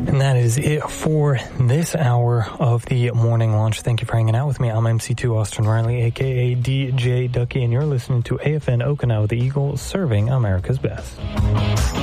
And that is it for this hour of the morning launch. Thank you for hanging out with me. I'm MC2 Austin Riley, a.k.a. DJ Ducky, and you're listening to AFN Okinawa, the Eagle, serving America's best.